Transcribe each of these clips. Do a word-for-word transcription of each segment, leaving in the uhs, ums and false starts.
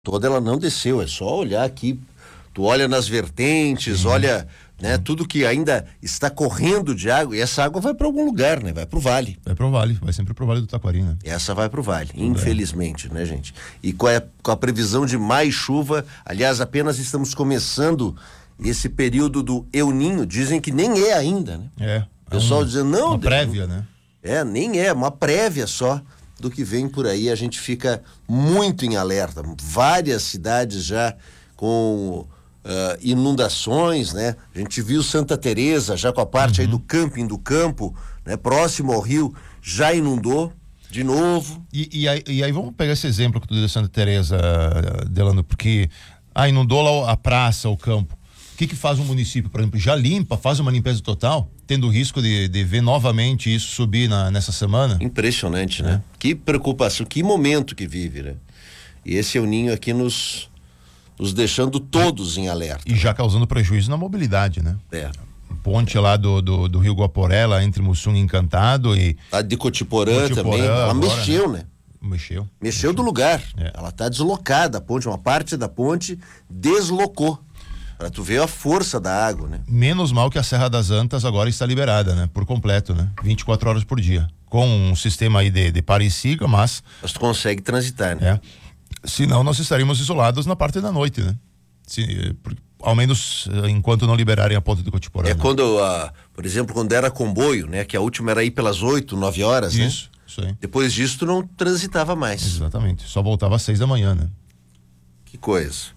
toda ela não desceu, é só olhar aqui, tu olha nas vertentes, uhum. olha, né, uhum. tudo que ainda está correndo de água, e essa água vai para algum lugar, né, vai pro vale. Vai pro vale, vai sempre pro vale do Taquari, né? Essa vai pro vale, é. infelizmente, né, gente? E com a, com a previsão de mais chuva, aliás, apenas estamos começando esse período do El Ninho, dizem que nem é ainda, né? É. O pessoal um, dizendo, não... Uma prévia, né? É, nem é, uma prévia só do que vem por aí. A gente fica muito em alerta. Várias cidades já com uh, inundações, né? A gente viu Santa Teresa já com a parte uhum. aí do camping do campo, né? Próximo ao rio, já inundou de novo. E, e, aí, e aí vamos pegar esse exemplo que tu deu de Santa Teresa, Delano, porque ah, inundou lá a praça, o campo. O que que faz o município, por exemplo? Já limpa, faz uma limpeza total, tendo o risco de, de ver novamente isso subir na, nessa semana? Impressionante, né? É. Que preocupação, que momento que vive, né? E esse é o Ninho aqui nos, nos deixando todos em alerta. E já causando prejuízo na mobilidade, né? É. Ponte lá do, do, do Rio Guaporé, lá entre Mussum e Encantado e... A de Cotiporã, Cotiporã também, ela agora, mexeu, né? né? Mexeu. Mexeu. Mexeu do lugar. É. Ela tá deslocada, a ponte, uma parte da ponte deslocou. Pra tu ver a força da água, né? Menos mal que a Serra das Antas agora está liberada, né? Por completo, né? vinte e quatro horas por dia. Com um sistema aí de, de para e siga, mas... Mas tu consegue transitar, né? É. Senão nós estaríamos isolados na parte da noite, né? Se, por, ao menos enquanto não liberarem a ponte do Cotiporã. É né? quando, uh, por exemplo, quando era comboio, né? Que a última era ir pelas oito, nove horas, né? Isso, isso aí. Depois disso tu não transitava mais. Exatamente. Só voltava às seis da manhã, né? Que coisa.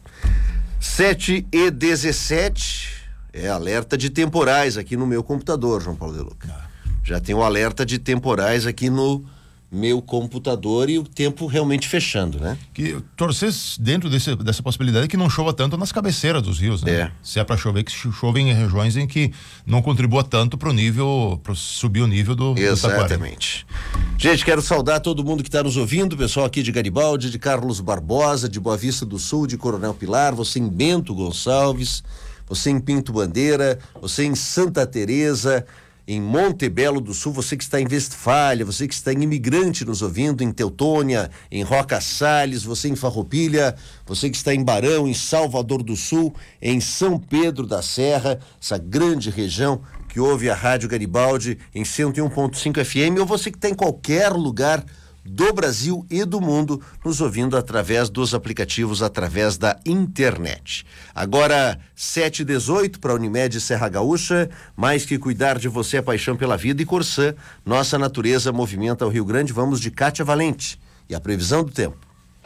sete e dezessete, é alerta de temporais aqui no meu computador, João Paulo de Luca. Ah. Já tem um alerta de temporais aqui no meu computador e o tempo realmente fechando, né? Que torcer dentro desse, dessa possibilidade que não chova tanto nas cabeceiras dos rios, né? É. Se é para chover, que chove em regiões em que não contribua tanto pro nível, pro subir o nível do Exatamente. Do Gente, quero saudar todo mundo que está nos ouvindo, pessoal aqui de Garibaldi, de Carlos Barbosa, de Boa Vista do Sul, de Coronel Pilar, você em Bento Gonçalves, você em Pinto Bandeira, você em Santa Teresa, em Montebello do Sul, você que está em Westfália, você que está em Imigrante nos ouvindo, em Teutônia, em Roca Salles, você em Farroupilha, você que está em Barão, em Salvador do Sul, em São Pedro da Serra, essa grande região que ouve a Rádio Garibaldi em cento e um ponto cinco F M, ou você que está em qualquer lugar do Brasil e do mundo, nos ouvindo através dos aplicativos, através da internet. Agora, sete e dezoito para a Unimed Serra Gaúcha, mais que cuidar de você é paixão pela vida, e Corsã, nossa natureza movimenta o Rio Grande. Vamos de Kátia Valente e a previsão do tempo.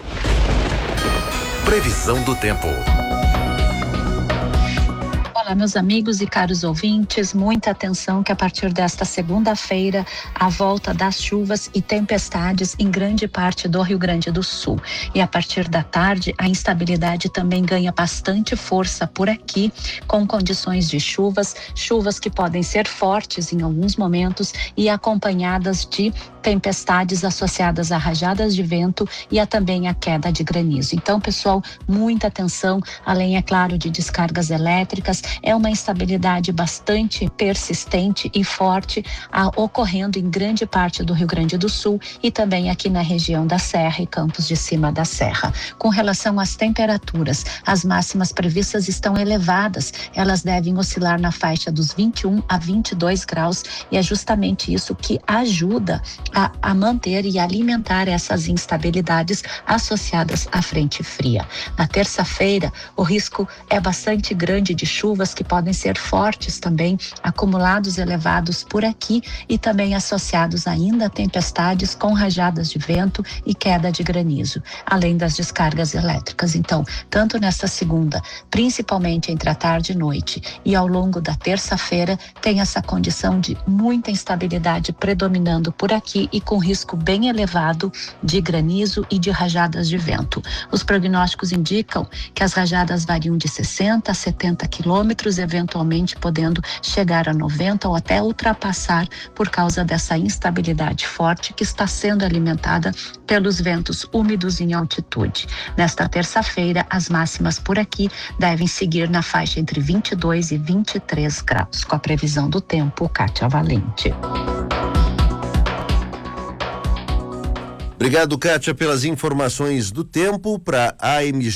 Previsão do tempo. Olá, meus amigos e caros ouvintes, muita atenção que a partir desta segunda-feira a volta das chuvas e tempestades em grande parte do Rio Grande do Sul. E a partir da tarde a instabilidade também ganha bastante força por aqui, com condições de chuvas, chuvas que podem ser fortes em alguns momentos e acompanhadas de tempestades associadas a rajadas de vento e a também a queda de granizo. Então, pessoal, muita atenção, além, é claro, de descargas elétricas. É uma instabilidade bastante persistente e forte a, ocorrendo em grande parte do Rio Grande do Sul e também aqui na região da Serra e Campos de Cima da Serra. Com relação às temperaturas, as máximas previstas estão elevadas, elas devem oscilar na faixa dos vinte e um a vinte e dois graus e é justamente isso que ajuda a, a manter e alimentar essas instabilidades associadas à frente fria. Na terça-feira, o risco é bastante grande de chuvas que podem ser fortes também, acumulados elevados por aqui e também associados ainda a tempestades com rajadas de vento e queda de granizo, além das descargas elétricas. Então, tanto nesta segunda, principalmente entre a tarde e noite e ao longo da terça-feira, tem essa condição de muita instabilidade predominando por aqui e com risco bem elevado de granizo e de rajadas de vento. Os prognósticos indicam que as rajadas variam de sessenta a setenta quilômetros, eventualmente podendo chegar a noventa ou até ultrapassar por causa dessa instabilidade forte que está sendo alimentada pelos ventos úmidos em altitude. Nesta terça-feira, as máximas por aqui devem seguir na faixa entre vinte e dois e vinte e três graus. Com a previsão do tempo, Kátia Valente. Obrigado, Kátia, pelas informações do tempo para A M G.